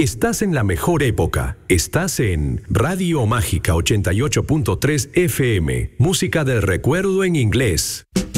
Estás en la mejor época. Estás en Radio Mágica 88.3 FM. Música del recuerdo en inglés.